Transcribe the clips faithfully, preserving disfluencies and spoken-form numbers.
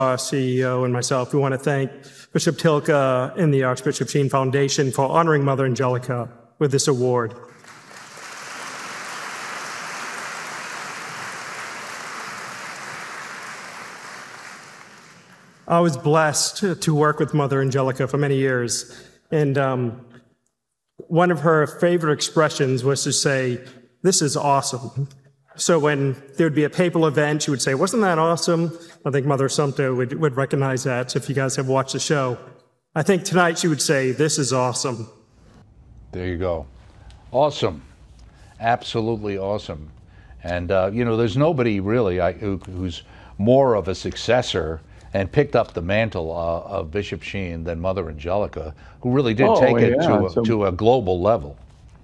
our C E O and myself, we want to thank Bishop Tilka and the Archbishop Sheen Foundation for honoring Mother Angelica with this award. I was blessed to work with Mother Angelica for many years, and um, one of her favorite expressions was to say, "This is awesome." So when there would be a papal event, she would say, "Wasn't that awesome?" I think Mother Sumter would, would recognize that if you guys have watched the show. I think tonight she would say, "This is awesome." There you go. Awesome. Absolutely awesome. And, uh, you know, there's nobody really I, who, who's more of a successor and picked up the mantle uh, of Bishop Sheen than Mother Angelica, who really did oh, take it yeah. to, a, so, to a global level.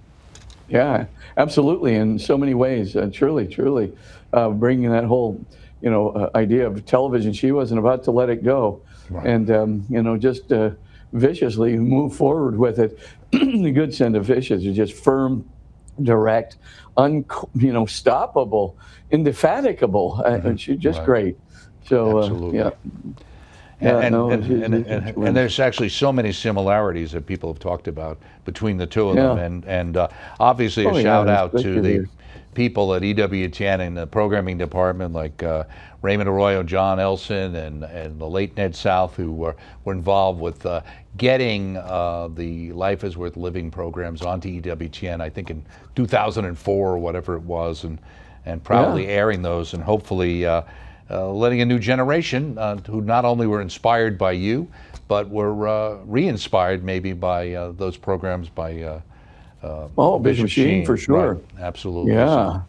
Yeah, absolutely, in so many ways, uh, truly, truly. Uh, bringing that whole, you know, uh, idea of television, she wasn't about to let it go. Right. And, um, you know, just uh, viciously move forward with it. The good send of vicious is just firm, direct, un, you know, stoppable, indefatigable. Mm-hmm. Uh, she's just right. great. So, uh, yeah. And, and, no, and, and, and, and there's actually so many similarities that people have talked about between the two of yeah. them. And, and uh, obviously a oh, shout yeah, out to the here. people at E W T N in the programming department, like uh, Raymond Arroyo, John Elson, and, and the late Ned South, who were, were involved with uh, getting uh, the Life is Worth Living programs onto E W T N, I think in two thousand four or whatever it was, and, and proudly yeah. airing those, and hopefully uh, Uh, letting a new generation uh, who not only were inspired by you, but were uh, re-inspired maybe by uh, those programs by uh, uh, oh, Bishop Sheen, for sure. Right. Absolutely. Yeah. So,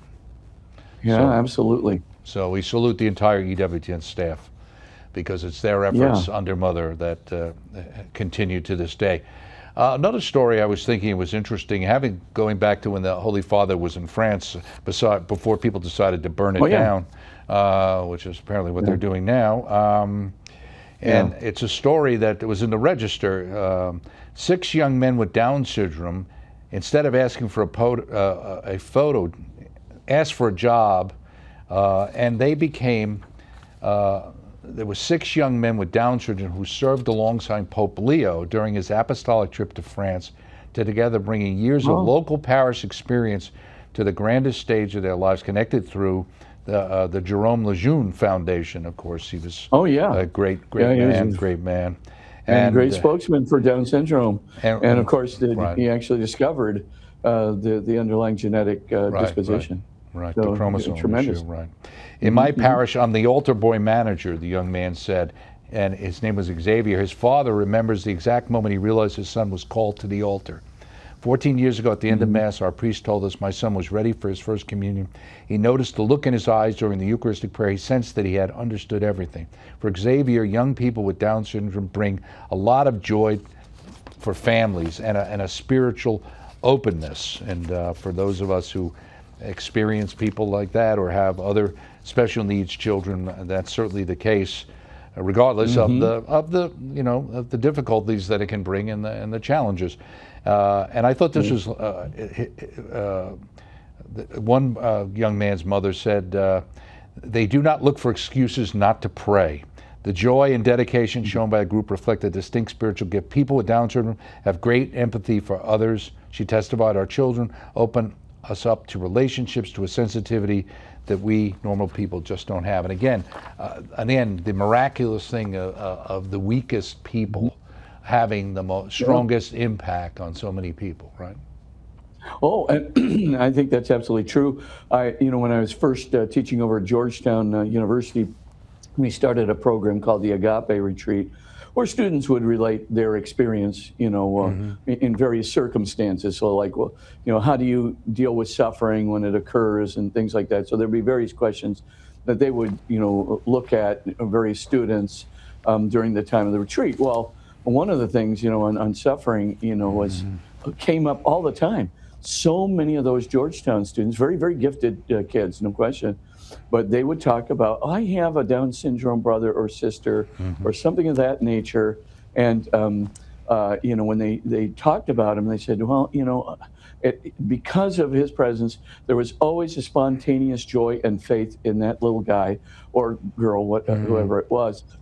yeah, so, absolutely. So we salute the entire E W T N staff, because it's their efforts yeah. under Mother that uh, continue to this day. Uh, another story I was thinking was interesting, having going back to when the Holy Father was in France, beside, before people decided to burn it oh, yeah. down. Uh, which is apparently what yeah. they're doing now. Um, and yeah. it's a story that was in the Register. Um, six young men with Down syndrome, instead of asking for a, po- uh, a photo, asked for a job, uh, and they became, uh, there were six young men with Down syndrome who served alongside Pope Leo during his apostolic trip to France, to together bringing years oh. of local parish experience to the grandest stage of their lives, connected through The, uh, the Jerome Lejeune Foundation. Of course, he was oh yeah a great great yeah, man, was, great man, and, and great uh, spokesman for Down syndrome. And, and of course, the, right. he actually discovered uh, the the underlying genetic uh, right, disposition. Right, right. So, the chromosome tremendous. issue. Right. In my mm-hmm. parish, I'm the altar boy manager. The young man said, and his name was Xavier. His father remembers the exact moment he realized his son was called to the altar. Fourteen years ago at the end mm-hmm. of Mass, our priest told us my son was ready for his first communion. He noticed the look in his eyes during the Eucharistic prayer. He sensed that he had understood everything. For Xavier, young people with Down syndrome bring a lot of joy for families and a, and a spiritual openness. And uh, for those of us who experience people like that or have other special needs children, that's certainly the case, regardless mm-hmm. of the of the you know of the difficulties that it can bring and the and the challenges. Uh, and I thought this was uh, uh, one uh, young man's mother said, uh, "They do not look for excuses not to pray. The joy and dedication shown by the group reflect a distinct spiritual gift. People with Down syndrome have great empathy for others." She testified, "Our children open us up to relationships, to a sensitivity that we normal people just don't have." And again, uh, again, the miraculous thing of, of the weakest people having the most strongest yeah. impact on so many people, right? Oh, and I think that's absolutely true. I, you know, when I was first uh, teaching over at Georgetown uh, University, we started a program called the Agape Retreat, where students would relate their experience, you know, uh, mm-hmm. in, in various circumstances. So, like, well, you know, how do you deal with suffering when it occurs and things like that? So there'd be various questions that they would, you know, look at various students um, during the time of the retreat. Well, one of the things, you know, on, on suffering, you know, was mm-hmm. came up all the time. So many of those Georgetown students, very, very gifted uh, kids, no question, but they would talk about, I have a Down syndrome brother or sister mm-hmm. or something of that nature. And, um, uh, you know, when they, they talked about him, they said, well, you know, it, because of his presence, there was always a spontaneous joy and faith in that little guy or girl, what, mm-hmm. whoever it was.